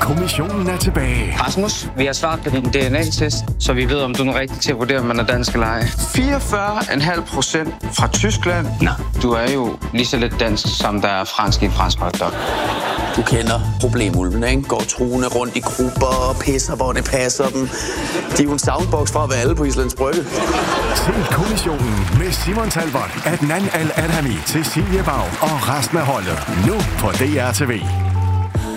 Kommissionen er tilbage. Rasmus, vi har svaret på din DNA-test, så vi ved, om du er rigtig til at vurdere, om man er dansk eller ej. 44,5% fra Tyskland. Nå, du er jo lige så lidt dansk, som der er fransk i en fransk hotdog. Du kender problemulvene, ikke? Går truende rundt i grupper og pisser, hvor det passer dem. De er jo en soundbox fra at være alle på Islands Brygge. Se Kommissionen med Simon Talbot, Adnan Al-Adhami, Cecilie Bag og resten af holdet. Nu på DR TV.